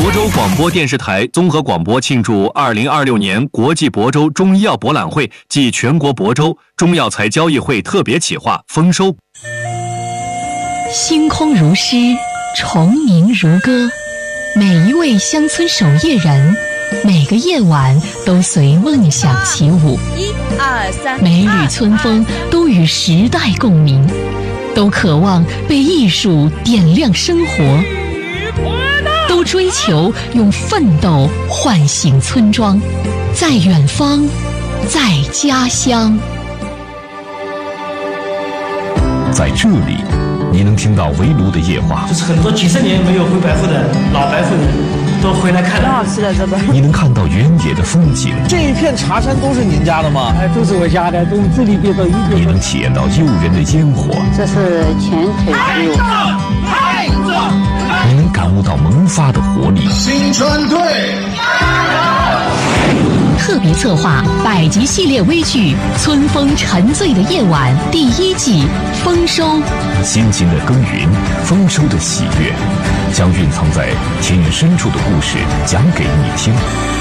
亳州广播电视台综合广播庆祝2026年国际亳州中医药博览会暨全国亳州中药材交易会特别企划丰收。 星空如诗，虫鸣如歌，每一位乡村守夜人，每个夜晚都随梦想起舞。 1、2、3， 每缕春风都与时代共鸣，都渴望被艺术点亮生活，都追求用奋斗唤醒村庄，在远方，在家乡。 在这里，你能听到围炉的夜话， 就是很多几十年没有回白户的老白户人都回来看了。 好吃的这个。 你能看到原野的风景， 这一片茶山都是您家的吗？ 都是我家的，都是这里边的一边。 你能体验到诱人的烟火， 这是前腿肉。 你能感悟到萌发的活力。 新川队特别策划百集系列微剧《春风沉醉的夜晚》第1季丰收。 辛勤的耕耘，丰收的喜悦，将蕴藏在田野深处的故事讲给你听。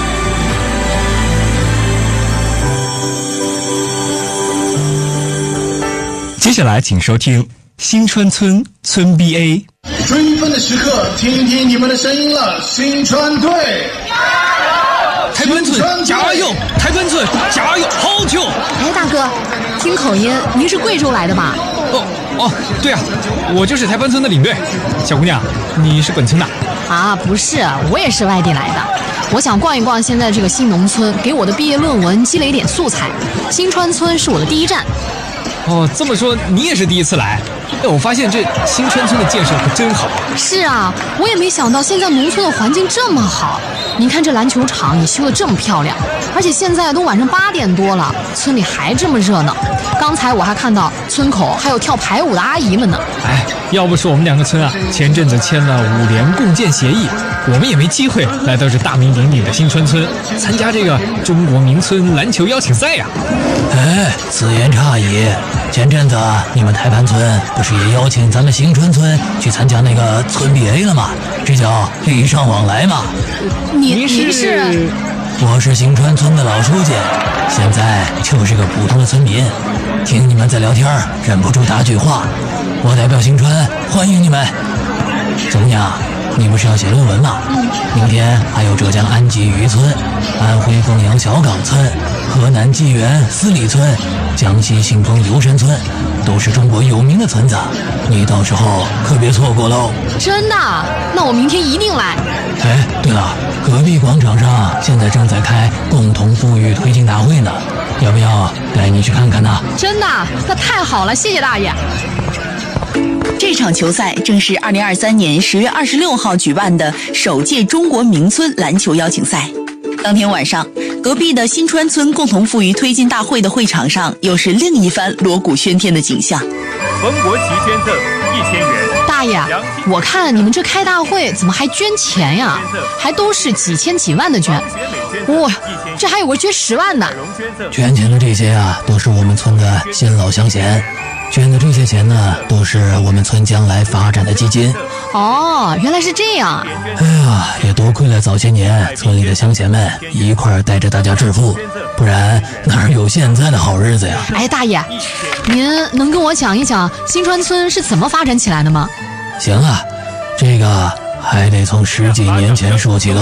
接下来请收听新川村村 BA。 追分的时刻，听听你们的声音了，新川队。 台湾村加油！台湾村加油！好球！ 哎，大哥，听口音，您是贵州来的吧？ 对啊，我就是台湾村的领队。小姑娘，你是本村的？ 啊，不是，我也是外地来的。我想逛一逛现在这个新农村，给我的毕业论文积累一点素材。新川村是我的第一站。 哦，这么说你也是第一次来？我发现这新川村的建设可真好。 是啊，我也没想到现在农村的环境这么好。您看这篮球场也修得这么漂亮，而且现在都晚上8点多了，村里还这么热闹。刚才我还看到村口还有跳排舞的阿姨们呢。 哎，要不是我们2个村啊，前阵子签了5联共建协议，我们也没机会来到这大名鼎鼎的新川村参加这个中国名村篮球邀请赛呀。 哎，此言差矣。前阵子你们台盘村不是也邀请咱们新川村去参加那个村 BA 了吗？这叫礼尚往来嘛。 您是？ 我是新川村的老书记，现在就是个普通的村民。听你们在聊天，忍不住打句话。我代表新川欢迎你们。小姑娘，你不是要写论文吗？明天还有浙江安吉渔村、安徽凤阳小岗村、河南济源司里村、江西信丰流山村，都是中国有名的村子，你到时候可别错过喽。 真的？那我明天一定来。 哎，对了，隔壁广场上现在正在开共同富裕推进大会呢，要不要带你去看看呢？ 真的？那太好了，谢谢大爷。 这场球赛正是2023年10月26号举办的首届中国名村篮球邀请赛。当天晚上，隔壁的新川村共同富裕推进大会的会场上，又是另一番锣鼓喧天的景象。 冯国旗捐赠1000元。 大爷，我看你们这开大会怎么还捐钱呀？还都是几千几万的捐。哇，这还有个捐10万的。 捐钱的这些啊，都是我们村的先老乡贤。捐的这些钱呢，都是我们村将来发展的基金。 哦，原来是这样。 哎呀，也多亏了早些年村里的乡贤们一块儿带着大家致富，不然哪有现在的好日子呀？ 哎，大爷，您能跟我讲一讲新川村是怎么发展起来的吗？ 行啊，这个还得从10几年前说起喽。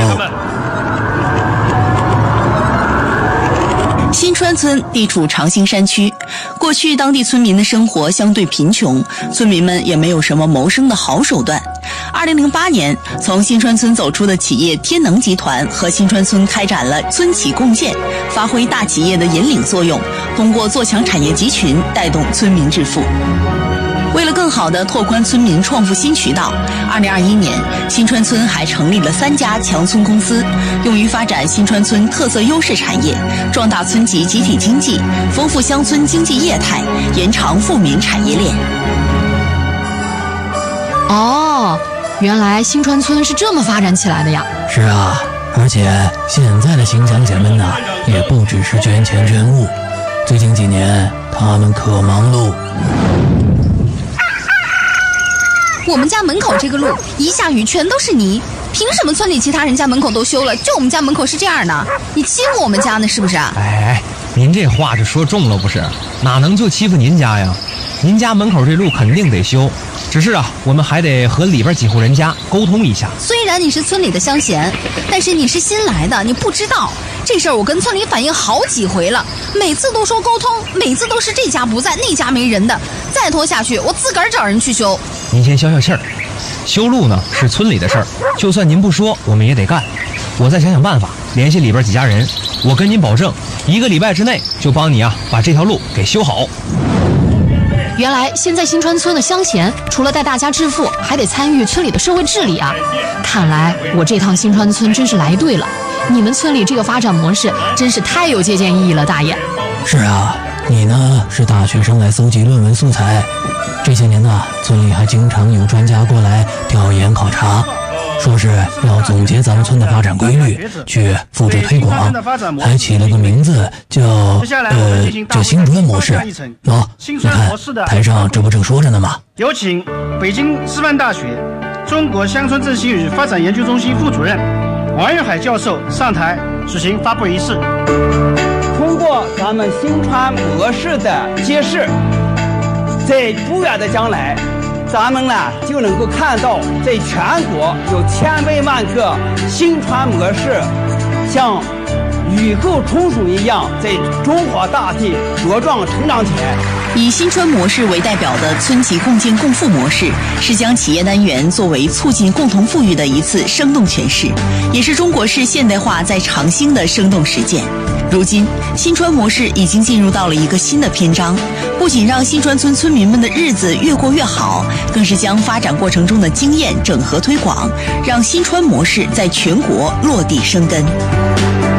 新川村地处长兴山区，过去当地村民的生活相对贫穷，村民们也没有什么谋生的好手段。2008年，从新川村走出的企业天能集团和新川村开展了村企共建，发挥大企业的引领作用，通过做强产业集群，带动村民致富。为了更好地拓宽村民创富新渠道，2021年，新川村还成立了3家强村公司，用于发展新川村特色优势产业，壮大村级集体经济，丰富乡村经济业态，延长富民产业链。 哦，原来新川村是这么发展起来的呀。 是啊，而且现在的新乡贤们呢，也不只是捐钱捐物，最近几年他们可忙碌。 我们家门口这个路一下雨全都是泥， 凭什么村里其他人家门口都修了，就我们家门口是这样的？你欺负我们家呢是不是？ 哎，您这话是说重了不是？哪能就欺负您家呀？您家门口这路肯定得修，只是啊，我们还得和里边几户人家沟通一下。 虽然你是村里的乡贤，但是你是新来的，你不知道这事儿。我跟村里反映好几回了，每次都说沟通，每次都是这家不在，那家没人的。再拖下去，我自个儿找人去修。 您先消消气儿，修路呢是村里的事儿，就算您不说，我们也得干。我再想想办法，联系里边几家人，我跟您保证，1个礼拜之内就帮你啊把这条路给修好。 原来现在新川村的乡贤除了带大家致富，还得参与村里的社会治理啊！看来我这趟新川村真是来对了，你们村里这个发展模式真是太有借鉴意义了，大爷。 是啊，你呢是大学生来搜集论文素材，这些年呢，村里还经常有专家过来调研考察，说是要总结咱们村的发展规律，去复制推广，还起了个名字叫新川模式。你看台上这不正说着呢吗？ 有请北京师范大学中国乡村振兴与发展研究中心副主任王玉海教授上台举行发布仪式。 通过咱们新川模式的揭示，在不远的将来，咱们呢就能够看到，在全国有千百万个新川模式，像雨后春笋一样，在中华大地茁壮成长起来。 以新川模式为代表的村企共建共富模式，是将企业单元作为促进共同富裕的一次生动诠释，也是中国式现代化在长兴的生动实践。如今，新川模式已经进入到了一个新的篇章，不仅让新川村村民们的日子越过越好，更是将发展过程中的经验整合推广，让新川模式在全国落地生根。